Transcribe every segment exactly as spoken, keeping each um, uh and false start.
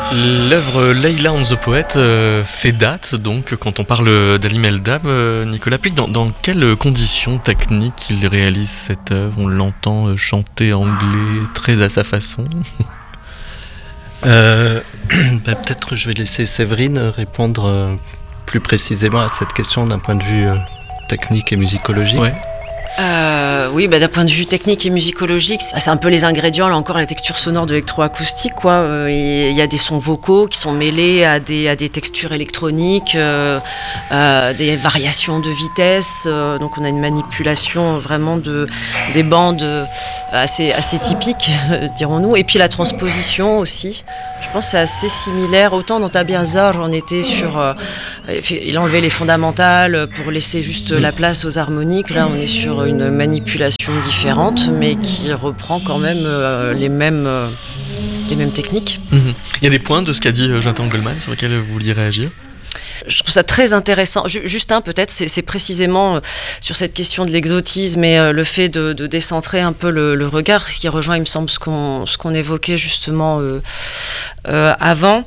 L'œuvre Leila and the Poet euh, fait date, donc, quand on parle d'Halim Eldam, euh, Nicolas Puig, dans, dans quelles conditions techniques il réalise cette œuvre? On l'entend chanter anglais très à sa façon. euh, bah, Peut-être je vais laisser Séverine répondre euh, plus précisément à cette question d'un point de vue euh, technique et musicologique. Ouais. Euh, oui, bah, d'un point de vue technique et musicologique, c'est un peu les ingrédients, là encore, la texture sonore de l'électroacoustique, quoi. Il y a des sons vocaux qui sont mêlés à des, à des textures électroniques, euh, euh, des variations de vitesse. Euh, donc on a une manipulation vraiment de, des bandes assez, assez typiques, dirons-nous. Et puis la transposition aussi. Je pense que c'est assez similaire. Autant dans Tabiazar, on était sur... Euh, il a enlevé les fondamentales pour laisser juste la place aux harmoniques. Là, on est sur une manipulation différente, mais qui reprend quand même euh, les, mêmes, euh, les mêmes techniques. Mmh. Il y a des points de ce qu'a dit Jonathan Goldman sur lesquels vous vouliez réagir? Je trouve ça très intéressant. Juste un, peut-être, c'est, c'est précisément sur cette question de l'exotisme et euh, le fait de, de décentrer un peu le, le regard, ce qui rejoint, il me semble, ce qu'on, ce qu'on évoquait justement euh, euh, avant.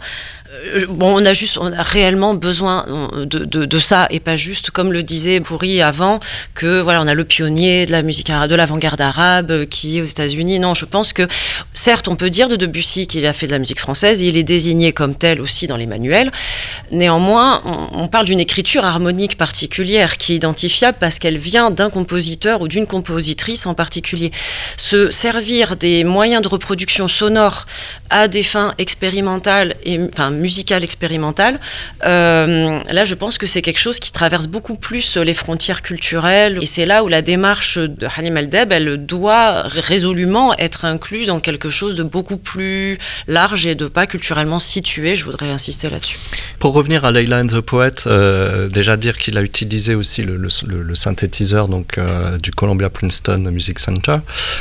Bon, on a juste, on a réellement besoin de, de, de ça et pas juste, comme le disait Bourri avant, que voilà, on a le pionnier de la musique arabe, de l'avant-garde arabe qui est aux États-Unis. Non, je pense que certes, on peut dire de Debussy qu'il a fait de la musique française, il est désigné comme tel aussi dans les manuels. Néanmoins, on, on parle d'une écriture harmonique particulière qui est identifiable parce qu'elle vient d'un compositeur ou d'une compositrice en particulier. Se servir des moyens de reproduction sonore à des fins expérimentales et enfin musicale expérimentale, euh, là je pense que c'est quelque chose qui traverse beaucoup plus les frontières culturelles et c'est là où la démarche de Halim Eldam, elle doit résolument être incluse dans quelque chose de beaucoup plus large et de pas culturellement situé. Je voudrais insister là-dessus. Pour revenir à Leila and the Poet, euh, déjà dire qu'il a utilisé aussi le, le, le synthétiseur donc, euh, du Columbia Princeton Music Center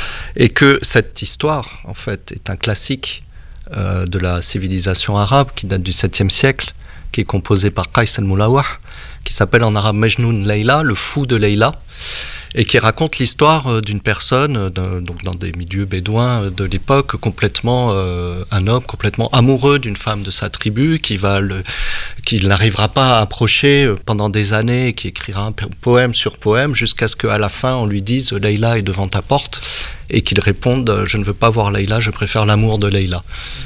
et que cette histoire en fait est un classique Euh, de la civilisation arabe qui date du septième siècle, qui est composé par Qais al-Mulawah, qui s'appelle en arabe Majnoun Leila, le fou de Leila, et qui raconte l'histoire euh, d'une personne, euh, donc dans des milieux bédouins euh, de l'époque, complètement euh, un homme complètement amoureux d'une femme de sa tribu, qui va le, qui n'arrivera pas à approcher euh, pendant des années, qui écrira un poème sur poème, jusqu'à ce qu'à la fin on lui dise Leila est devant ta porte, et qu'il réponde je ne veux pas voir Leila, je préfère l'amour de Leila.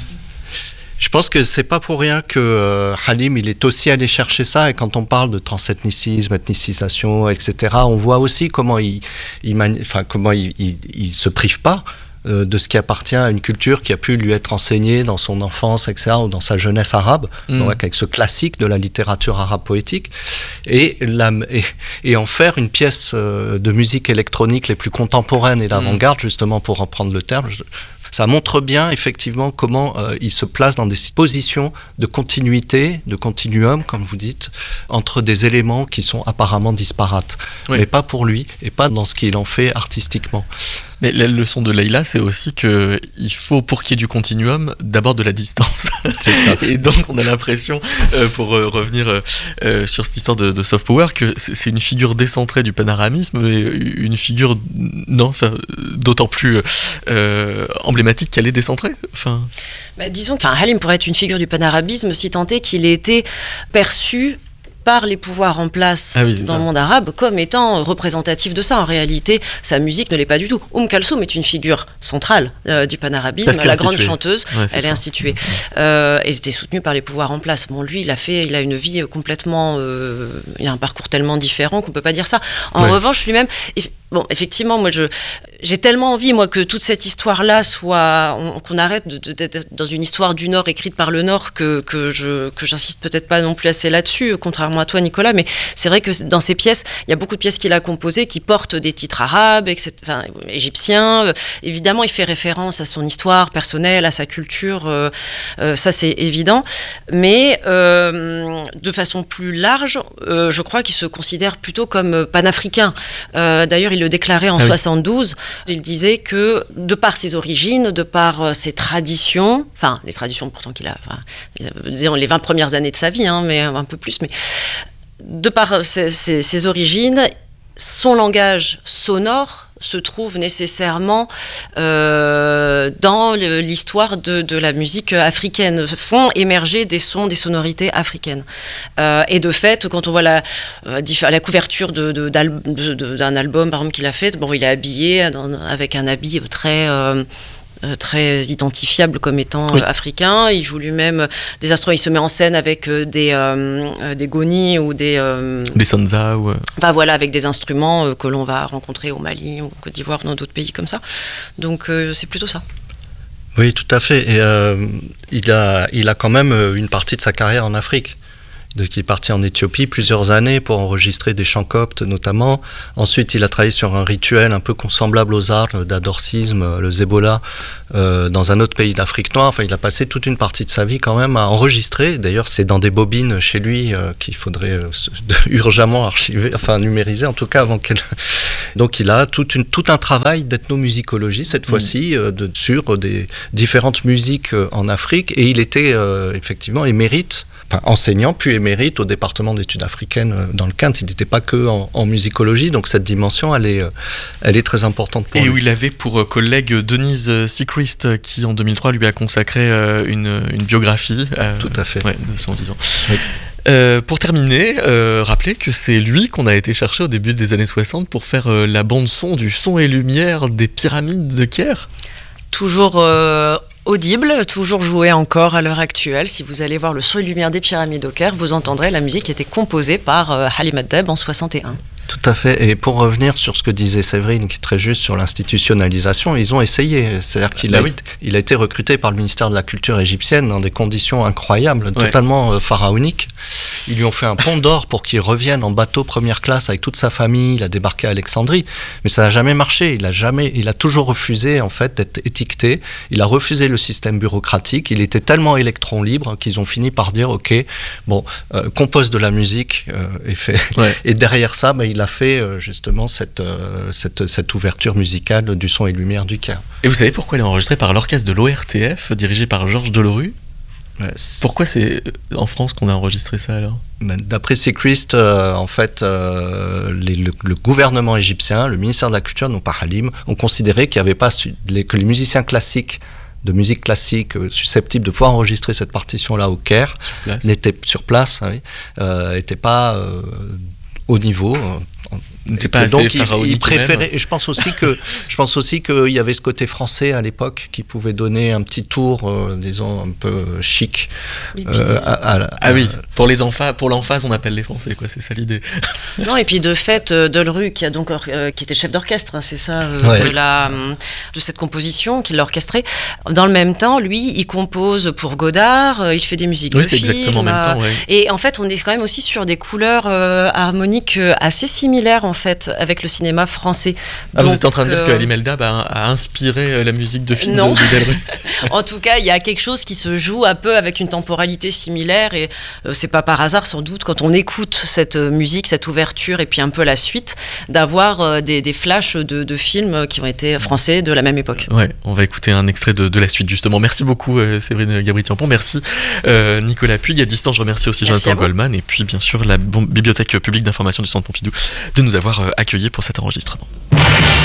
Je pense que c'est pas pour rien que euh, Halim il est aussi allé chercher ça, et quand on parle de transethnicisme, ethnicisation, et cetera, on voit aussi comment il, il, mani- enfin, comment il, il, il se prive pas euh, de ce qui appartient à une culture qui a pu lui être enseignée dans son enfance, et cetera, ou dans sa jeunesse arabe, mmh. donc avec ce classique de la littérature arabe poétique, et, la, et, et en faire une pièce euh, de musique électronique les plus contemporaines et d'avant-garde, mmh. justement pour reprendre le terme. Je, Ça montre bien effectivement comment euh, il se place dans des positions de continuité, de continuum, comme vous dites, entre des éléments qui sont apparemment disparates, oui. mais pas pour lui et pas dans ce qu'il en fait artistiquement. Mais la leçon de Leila, c'est aussi qu'il faut, pour qu'il y ait du continuum, d'abord de la distance. C'est ça. Et donc, on a l'impression, euh, pour euh, revenir euh, sur cette histoire de, de soft power, que c'est, c'est une figure décentrée du panaramisme, et une figure, non, d'autant plus euh, emblématique qu'elle est décentrée. Enfin... Bah, disons que Halim pourrait être une figure du panarabisme si tant est qu'il ait été perçu par les pouvoirs en place ah oui, dans ça. le monde arabe comme étant représentatif de ça. En réalité, sa musique ne l'est pas du tout. Oum Kalsoum est une figure centrale euh, du panarabisme, la grande chanteuse, ouais, elle ça. est instituée. Euh, elle était soutenue par les pouvoirs en place. Bon, lui, il a fait, il a une vie complètement, euh, il a un parcours tellement différent qu'on peut pas dire ça. En ouais. revanche, lui-même, bon, effectivement, moi, je, j'ai tellement envie, moi, que toute cette histoire-là soit, on, qu'on arrête de, de, d'être dans une histoire du Nord écrite par le Nord, que que je que j'insiste peut-être pas non plus assez là-dessus, contrairement à toi, Nicolas, mais c'est vrai que dans ces pièces, il y a beaucoup de pièces qu'il a composées qui portent des titres arabes, et cetera, enfin, égyptiens. Euh, évidemment, il fait référence à son histoire personnelle, à sa culture, euh, euh, ça c'est évident. Mais euh, de façon plus large, euh, je crois qu'il se considère plutôt comme panafricain. Euh, d'ailleurs, il le déclarait en ah oui. soixante-douze. Il disait que, de par ses origines, de par ses traditions, enfin, les traditions pourtant qu'il a, enfin, disons les vingt premières années de sa vie, hein, mais un peu plus, mais de par ses, ses, ses origines, son langage sonore se trouve nécessairement euh, dans le, l'histoire de, de la musique africaine, font émerger des sons, des sonorités africaines. Euh, et de fait, quand on voit la, la couverture de, de, de, de, d'un album, par exemple, qu'il a fait, bon, il est habillé dans, avec un habit très... Euh, très identifiable comme étant oui. africain. Il joue lui-même des instruments, il se met en scène avec des, euh, des gonis ou des... Euh, des sanza ou... Enfin voilà, avec des instruments que l'on va rencontrer au Mali, ou en Côte d'Ivoire, dans d'autres pays comme ça. Donc euh, c'est plutôt ça. Oui, tout à fait. Et euh, il a, il a quand même une partie de sa carrière en Afrique. Donc, il est parti en Éthiopie plusieurs années pour enregistrer des chants coptes notamment. Ensuite, il a travaillé sur un rituel un peu semblable aux arts d'adorcisme, le zébola, euh, dans un autre pays d'Afrique noire. Enfin, il a passé toute une partie de sa vie quand même à enregistrer. D'ailleurs, c'est dans des bobines chez lui euh, qu'il faudrait euh, urgemment archiver, enfin numériser en tout cas avant qu'elle... Donc, il a toute une, tout un travail d'ethnomusicologie cette mmh. fois-ci euh, de, sur des différentes musiques euh, en Afrique. Et il était euh, effectivement émérite, enfin enseignant puis émérite au département d'études africaines dans le Kent. Il n'était pas que en, en musicologie, donc cette dimension, elle est, elle est très importante pour Et lui. Et où il avait pour collègue Denise Sechrist, qui en deux mille trois lui a consacré une, une biographie euh, Tout à fait. Ouais, de son vivant. Oui. Euh, pour terminer, euh, rappelez que c'est lui qu'on a été chercher au début des années soixante pour faire euh, la bande-son du Son et Lumière des Pyramides de Caire. Toujours... Euh... audible, toujours joué encore à l'heure actuelle. Si vous allez voir le Son et Lumière des Pyramides au Caire, vous entendrez la musique qui était composée par euh, Halim Adeb en soixante et un. Tout à fait. Et pour revenir sur ce que disait Séverine, qui est très juste sur l'institutionnalisation, ils ont essayé. C'est-à-dire qu'il bah a, oui. été, il a été recruté par le ministère de la Culture égyptienne dans des conditions incroyables, ouais. totalement euh, pharaoniques. Ils lui ont fait un pont d'or pour qu'il revienne en bateau première classe avec toute sa famille. Il a débarqué à Alexandrie, mais ça n'a jamais marché. Il a jamais, il a toujours refusé en fait d'être étiqueté. Il a refusé le système bureaucratique. Il était tellement électron libre qu'ils ont fini par dire ok, bon, euh, compose de la musique euh, et fait. Ouais. Et derrière ça, bah, il a fait euh, justement cette, euh, cette cette ouverture musicale du Son et Lumière du Caire. Et vous savez pourquoi il est enregistré par l'orchestre de l'O R T F dirigé par Georges Delerue? Pourquoi c'est en France qu'on a enregistré ça alors? D'après Sechrist, euh, en fait, euh, les, le, le gouvernement égyptien, le ministère de la Culture, non pas Halim, ont considéré qu'il y avait pas les, que les musiciens classiques de musique classique euh, susceptibles de pouvoir enregistrer cette partition-là au Caire, n'étaient sur place, oui, euh, n'étaient pas euh, au niveau. Euh, N'était pas assez donc il, il préférait. Même. Et je pense aussi que je pense aussi qu'il y avait ce côté français à l'époque qui pouvait donner un petit tour, euh, disons un peu chic. Euh, à, à, à, ah oui, pour les emphas, pour l'emphase, on appelle les Français, quoi. C'est ça l'idée. Non, et puis de fait, Delerue, qui a donc euh, qui était chef d'orchestre, hein, c'est ça, euh, ouais. de la de cette composition qu'il a orchestrée. Dans le même temps, lui, il compose pour Godard, euh, il fait des musiques oui, de c'est film. exactement en même temps. Ouais. Et en fait, on est quand même aussi sur des couleurs euh, harmoniques assez similaires. En fait, avec le cinéma français. Ah, donc, vous êtes en train de dire euh... que Halim Eldab a, a inspiré la musique de film non. de, de Delerue. En tout cas, il y a quelque chose qui se joue un peu avec une temporalité similaire et euh, c'est pas par hasard sans doute quand on écoute cette musique, cette ouverture et puis un peu la suite, d'avoir euh, des, des flashs de, de films qui ont été français de la même époque. Ouais, on va écouter un extrait de, de la suite justement. Merci beaucoup euh, Séverine Gabri-Tiampon, merci euh, Nicolas Puig. À distance, je remercie aussi merci Jonathan Goldman et puis bien sûr la Bibliothèque publique d'information du Centre Pompidou de nous avoir euh, accueillis pour cet enregistrement.